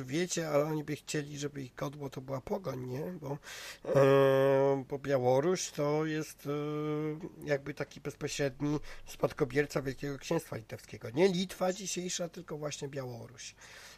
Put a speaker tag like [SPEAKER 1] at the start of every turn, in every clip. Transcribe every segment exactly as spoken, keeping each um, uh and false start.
[SPEAKER 1] wiecie, ale oni by chcieli, żeby ich godło to była pogoń, nie? Bo, e, bo Białoruś to jest e, jakby taki bezpośredni spadkobierca Wielkiego Księstwa Litewskiego. Nie Litwa dzisiejsza, tylko właśnie Białoruś.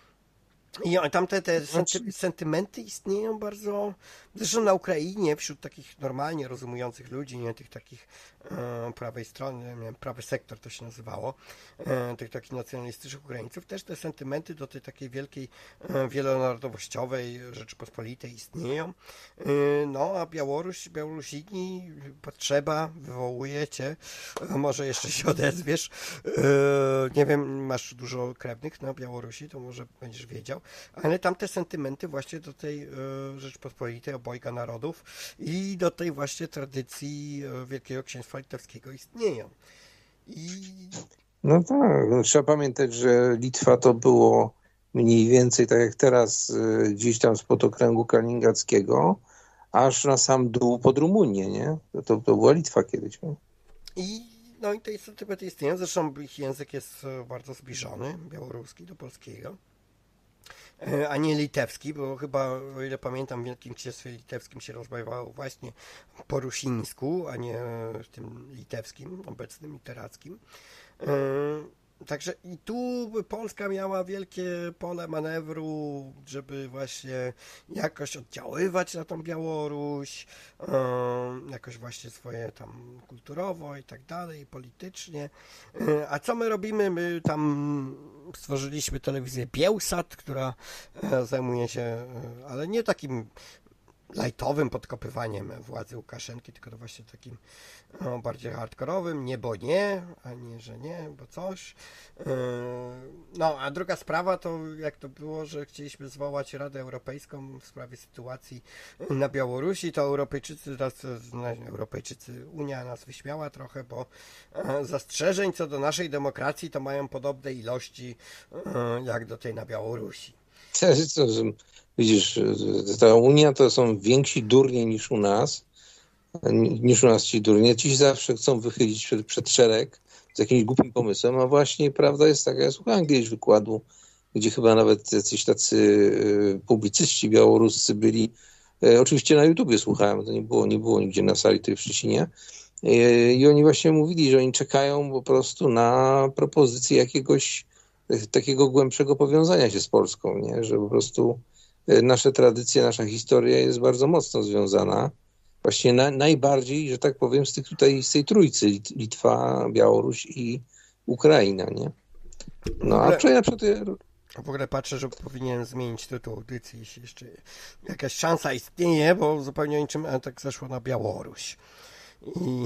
[SPEAKER 1] I tam te, te senty, sentymenty istnieją bardzo, zresztą na Ukrainie, wśród takich normalnie rozumujących ludzi, nie tych takich e, prawej strony, nie wiem, prawy sektor to się nazywało, e, tych takich nacjonalistycznych Ukraińców, też te sentymenty do tej takiej wielkiej, e, wielonarodowościowej Rzeczypospolitej istnieją. E, no a Białoruś, Białorusini, potrzeba, wywołuje cię, e, może jeszcze się odezwiesz, e, nie wiem, masz dużo krewnych na Białorusi, to może będziesz wiedział, ale tam te sentymenty właśnie do tej e, Rzeczpospolitej, obojga narodów i do tej właśnie tradycji e, Wielkiego Księstwa Litewskiego istnieją. I...
[SPEAKER 2] No tak, no, trzeba pamiętać, że Litwa to było mniej więcej tak jak teraz e, gdzieś tam spod okręgu kaliningradzkiego, aż na sam dół pod Rumunię, nie? To, to, to była Litwa kiedyś. Nie?
[SPEAKER 1] I no i te sentymenty istnieją, zresztą ich język jest bardzo zbliżony, białoruski do polskiego, a nie litewski, bo chyba, o ile pamiętam, w Wielkim Księstwie Litewskim się rozmawiało właśnie po rusińsku, a nie w tym litewskim, obecnym literackim. Także i tu Polska miała wielkie pole manewru, żeby właśnie jakoś oddziaływać na tą Białoruś, jakoś właśnie swoje tam kulturowo i tak dalej, politycznie. A co my robimy? My tam stworzyliśmy telewizję Biełsat, która zajmuje się, ale nie takim lajtowym podkopywaniem władzy Łukaszenki, tylko to właśnie takim no, bardziej hardkorowym, nie bo nie, a nie, że nie, bo coś. No, a druga sprawa to jak to było, że chcieliśmy zwołać Radę Europejską w sprawie sytuacji na Białorusi, to Europejczycy, Europejczycy, Unia nas wyśmiała trochę, bo zastrzeżeń co do naszej demokracji to mają podobne ilości jak do tej na Białorusi.
[SPEAKER 2] Widzisz, ta Unia to są więksi durnie niż u nas, niż u nas ci durnie. Ci zawsze chcą wychylić przed, przed szereg z jakimś głupim pomysłem, a właśnie prawda jest taka, ja słuchałem kiedyś wykładu, gdzie chyba nawet jacyś tacy publicyści białoruscy byli, oczywiście na YouTubie słuchałem, to nie było, nie było nigdzie na sali tutaj w Szczecinie, i oni właśnie mówili, że oni czekają po prostu na propozycję jakiegoś takiego głębszego powiązania się z Polską, nie? Że po prostu nasze tradycje, nasza historia jest bardzo mocno związana właśnie na, najbardziej, że tak powiem, z tych tutaj, z tej trójcy, Litwa, Białoruś i Ukraina, nie? No, a wczoraj na przykład...
[SPEAKER 1] W ogóle patrzę, że powinienem zmienić tytuł audycji, jeśli jeszcze jakaś szansa istnieje, bo zupełnie o niczym, a tak zeszło na Białoruś. I...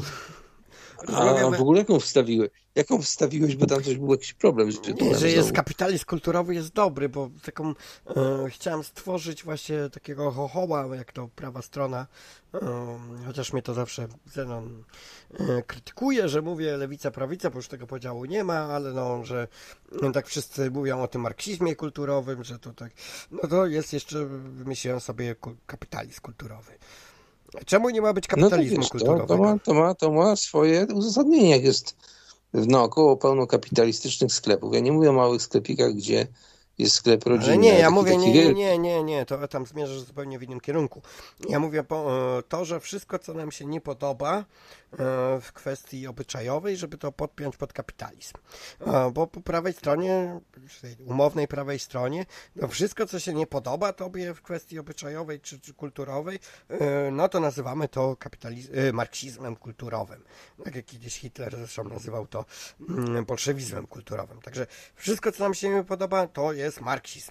[SPEAKER 2] A w ogóle jaką wstawiłeś? Jaką wstawiłeś, bo tam coś był jakiś problem z tytułem.
[SPEAKER 1] Nie, że jest kapitalizm kulturowy jest dobry, bo taką e, chciałem stworzyć właśnie takiego chochoła, jak to prawa strona, e, chociaż mnie to zawsze Zenon e, krytykuje, że mówię lewica, prawica, bo już tego podziału nie ma, ale no, że no, tak wszyscy mówią o tym marksizmie kulturowym, że to tak, no to jest jeszcze, wymyśliłem sobie kapitalizm kulturowy. Czemu nie ma być kapitalizmu
[SPEAKER 2] no to wiesz,
[SPEAKER 1] kulturowego?
[SPEAKER 2] To, to, ma, to, ma, to ma swoje uzasadnienie, jak jest naokoło pełno kapitalistycznych sklepów. Ja nie mówię o małych sklepikach, gdzie jest sklep rodzinny.
[SPEAKER 1] Ale nie, ja
[SPEAKER 2] taki,
[SPEAKER 1] mówię,
[SPEAKER 2] taki
[SPEAKER 1] nie, nie, nie, nie, nie, to tam zmierzasz zupełnie w innym kierunku. Ja mówię po, to, że wszystko, co nam się nie podoba w kwestii obyczajowej, żeby to podpiąć pod kapitalizm. Bo po prawej stronie, umownej prawej stronie, no wszystko, co się nie podoba tobie w kwestii obyczajowej czy, czy kulturowej, no to nazywamy to kapitalizm, marksizmem kulturowym. Tak jak kiedyś Hitler zresztą nazywał to bolszewizmem kulturowym. Także wszystko, co nam się nie podoba, to jest marksizm.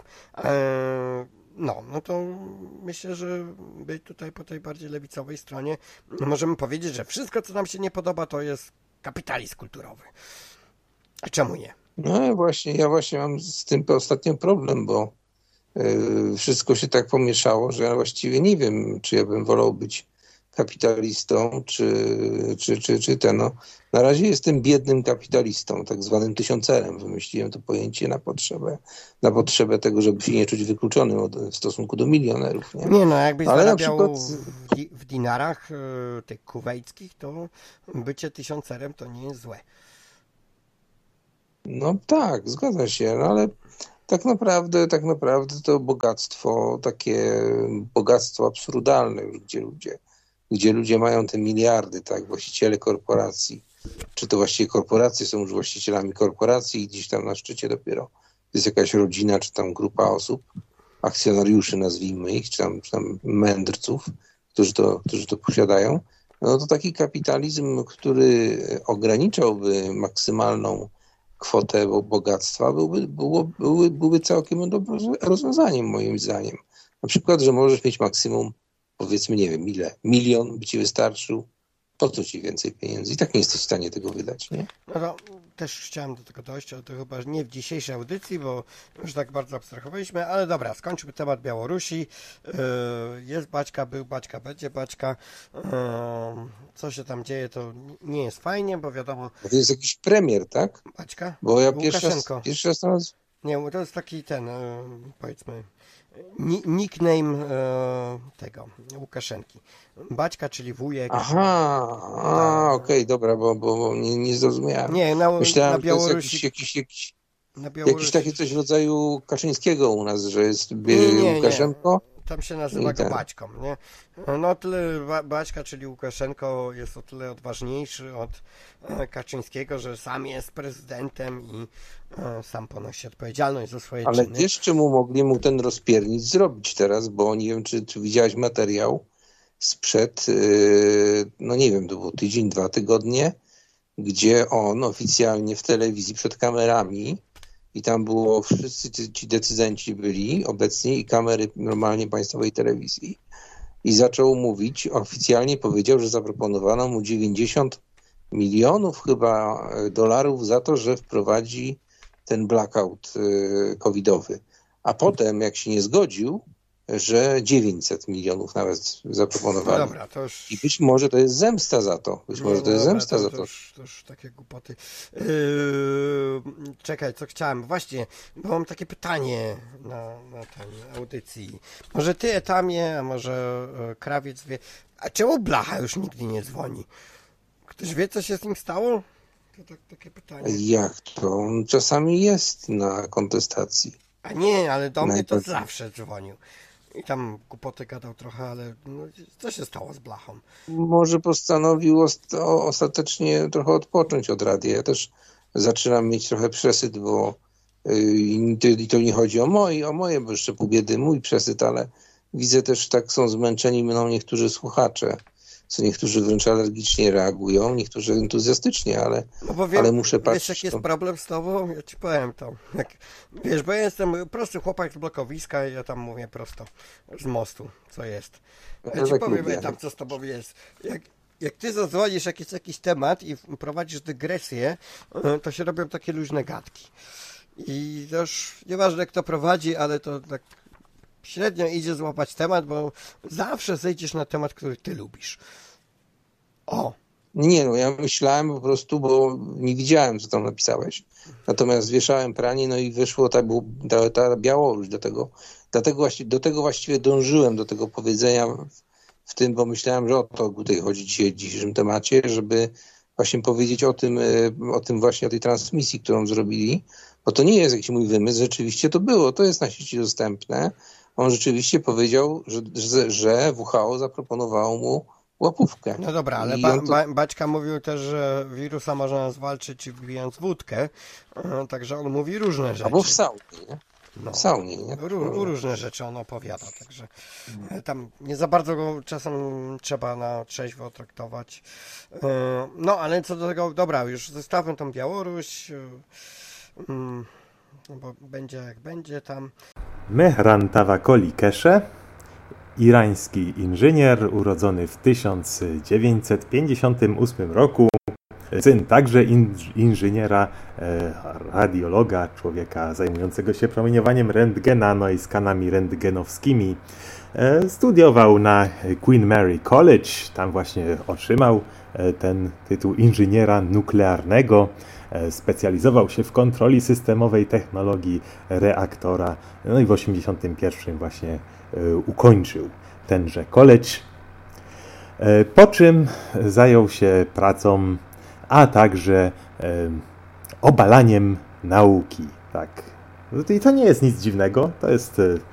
[SPEAKER 1] No, no to myślę, że my tutaj po tej bardziej lewicowej stronie możemy powiedzieć, że wszystko, co nam się nie podoba, to jest kapitalizm kulturowy. A czemu nie?
[SPEAKER 2] No ja właśnie, ja właśnie mam z tym ostatnio problem, bo yy, wszystko się tak pomieszało, że ja właściwie nie wiem, czy ja bym wolał być kapitalistą, czy, czy, czy, czy ten. No, na razie jestem biednym kapitalistą, tak zwanym tysiącerem. Wymyśliłem to pojęcie na potrzebę, na potrzebę tego, żeby się nie czuć wykluczonym od, w stosunku do milionerów. Nie,
[SPEAKER 1] nie no, jakbyś
[SPEAKER 2] ale
[SPEAKER 1] zarabiał
[SPEAKER 2] na przykład...
[SPEAKER 1] w, di- w dinarach yy, tych kuwejckich, to bycie tysiącerem to nie jest złe.
[SPEAKER 2] No tak, zgadza się, no ale tak naprawdę, tak naprawdę to bogactwo, takie bogactwo absurdalne już, gdzie ludzie, gdzie ludzie mają te miliardy, tak, właściciele korporacji, czy to właściwie korporacje są już właścicielami korporacji i gdzieś tam na szczycie dopiero jest jakaś rodzina, czy tam grupa osób, akcjonariuszy nazwijmy ich, czy tam, czy tam mędrców, którzy to, którzy to posiadają, no to taki kapitalizm, który ograniczałby maksymalną kwotę bogactwa, byłby, było, byłby, byłby całkiem dobrym rozwiązaniem moim zdaniem. Na przykład, że możesz mieć maksimum, powiedzmy, nie wiem ile, milion by ci wystarczył, po co ci więcej pieniędzy? I tak nie jesteś w stanie tego wydać, nie?
[SPEAKER 1] No to też chciałem do tego dojść, ale to chyba nie w dzisiejszej audycji, bo już tak bardzo abstrahowaliśmy, ale dobra, skończmy temat Białorusi. Jest Baćka, był Baćka, będzie Baćka. Co się tam dzieje, to nie jest fajnie, bo wiadomo...
[SPEAKER 2] To jest jakiś premier, tak?
[SPEAKER 1] Baćka?
[SPEAKER 2] Bo ja pierwszy raz, pierwszy raz teraz...
[SPEAKER 1] Nie, to jest taki ten, powiedzmy, nickname tego, Łukaszenki. Baćka, czyli wujek.
[SPEAKER 2] Aha, a, okej, okay, dobra, bo, bo nie, nie zrozumiałem.
[SPEAKER 1] Nie, na,
[SPEAKER 2] Myślałem,
[SPEAKER 1] na Białorusi...
[SPEAKER 2] że to jest jakiś, jakiś, jakiś,
[SPEAKER 1] na Białorusi...
[SPEAKER 2] jakieś takie coś w rodzaju Kaczyńskiego u nas, że jest
[SPEAKER 1] nie, nie,
[SPEAKER 2] Łukaszenko.
[SPEAKER 1] Nie. Tam się nazywa go Baćką, nie? No tyle ba- Baćka, czyli Łukaszenko jest o tyle odważniejszy od e, Kaczyńskiego, że sam jest prezydentem i e, sam ponosi odpowiedzialność za swoje
[SPEAKER 2] Ale
[SPEAKER 1] czyny.
[SPEAKER 2] wiesz, czemu mogli mu ten rozpiernicz zrobić teraz, bo nie wiem, czy, czy widziałeś materiał sprzed, yy, no nie wiem, to był tydzień, dwa tygodnie, gdzie on oficjalnie w telewizji przed kamerami i tam było, wszyscy ci decydenci byli obecni i kamery normalnie państwowej telewizji. I zaczął mówić, oficjalnie powiedział, że zaproponowano mu dziewięćdziesiąt milionów chyba dolarów za to, że wprowadzi ten blackout covidowy. A potem, jak się nie zgodził, że dziewięćset milionów nawet zaproponowali.
[SPEAKER 1] No dobra, to już...
[SPEAKER 2] I być może to jest zemsta za to. Być
[SPEAKER 1] nie,
[SPEAKER 2] może to jest
[SPEAKER 1] dobra,
[SPEAKER 2] zemsta
[SPEAKER 1] to,
[SPEAKER 2] za
[SPEAKER 1] to.
[SPEAKER 2] to.
[SPEAKER 1] Już, to już takie głupoty. Yy, czekaj, co chciałem. Właśnie, bo mam takie pytanie na, na tej audycji. Może ty, Etamie, a może e, Krawiec wie. A czemu Blacha już nigdy nie dzwoni? Ktoś wie, co się z nim stało? To tak, takie pytanie.
[SPEAKER 2] Jak to? On czasami jest na kontestacji.
[SPEAKER 1] A nie, ale do mnie to
[SPEAKER 2] Najbardziej.
[SPEAKER 1] zawsze dzwonił. I tam głupoty gadał trochę, ale no, co się stało z Blachą?
[SPEAKER 2] Może postanowił ost- ostatecznie trochę odpocząć od radia. Ja też zaczynam mieć trochę przesyt, bo yy, to, to nie chodzi o moje, o moje, bo jeszcze pół biedy mój przesyt, ale widzę też, tak są zmęczeni mną niektórzy słuchacze, co niektórzy wręcz alergicznie reagują, niektórzy entuzjastycznie, ale,
[SPEAKER 1] No bo wiem,
[SPEAKER 2] ale muszę
[SPEAKER 1] wiesz,
[SPEAKER 2] patrzeć.
[SPEAKER 1] jaki jest
[SPEAKER 2] to...
[SPEAKER 1] problem z tobą? Ja ci powiem to. Jak, wiesz, bo ja jestem prosty chłopak z blokowiska i ja tam mówię prosto z mostu, co jest. Ja
[SPEAKER 2] Ja
[SPEAKER 1] ci
[SPEAKER 2] tak
[SPEAKER 1] powiem
[SPEAKER 2] lubię.
[SPEAKER 1] tam, co z tobą jest. Jak, jak ty zadzwonisz jakiś, jakiś temat i prowadzisz dygresję, to się robią takie luźne gadki. I to już nieważne, kto prowadzi, ale to tak średnio idzie złapać temat, bo zawsze zejdziesz na temat, który ty lubisz. O!
[SPEAKER 2] Nie, no ja myślałem po prostu, bo nie widziałem, co tam napisałeś. Natomiast wieszałem pranie, no i wyszło ta, ta, ta Białoruś. Do tego, dlatego właściwie, do tego właściwie dążyłem, do tego powiedzenia w, w tym, bo myślałem, że o to tutaj chodzi dzisiaj w dzisiejszym temacie, żeby właśnie powiedzieć o tym, o tym właśnie, o tej transmisji, którą zrobili, bo to nie jest jakiś mój wymysł, rzeczywiście to było, to jest na sieci dostępne. On rzeczywiście powiedział, że, że, że W H O zaproponowało mu łapówkę.
[SPEAKER 1] No dobra, ale ba, ba, Baćka mówił też, że wirusa można zwalczyć wbijając wódkę, także on mówi różne rzeczy.
[SPEAKER 2] Albo w saunie, nie?
[SPEAKER 1] No,
[SPEAKER 2] w saunie, nie?
[SPEAKER 1] Ró, różne rzeczy on opowiada, także tam nie za bardzo go czasem trzeba na trzeźwo traktować. No, ale co do tego, dobra, już zostawmy tą Białoruś, bo będzie jak będzie tam.
[SPEAKER 3] Mehran Tawakoli Keshe, irański inżynier urodzony w tysiąc dziewięćset pięćdziesiątym ósmym roku, syn także inżyniera, radiologa, człowieka zajmującego się promieniowaniem rentgena, no i skanami rentgenowskimi. Studiował na Queen Mary College, tam właśnie otrzymał ten tytuł inżyniera nuklearnego. Specjalizował się w kontroli systemowej technologii reaktora, no i w osiemdziesiątym pierwszym właśnie ukończył tenże college, po czym zajął się pracą, a także obalaniem nauki. Tak, I to nie jest nic dziwnego, to jest